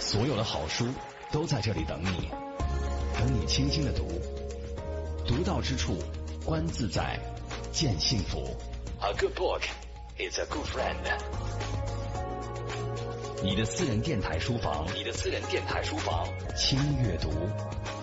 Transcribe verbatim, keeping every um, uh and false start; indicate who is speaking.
Speaker 1: 所有的好书都在这里等你，等你轻轻的读，读到之处，观自在，见幸福。A good book is a good friend。你的私人电台书房，你的私人电台书房，轻阅读。